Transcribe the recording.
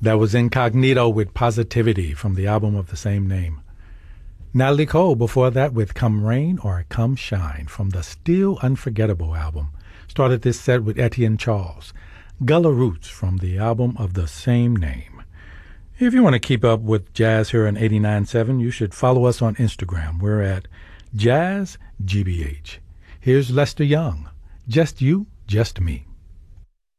That was Incognito with Positivity from the album of the same name. Natalie Cole before that with Come Rain or Come Shine from the still unforgettable album. Started this set with Etienne Charles. Gullah Roots from the album of the same name. If you want to keep up with jazz here on 89.7, you should follow us on Instagram. We're at JazzGBH. Here's Lester Young. Just You, Just Me.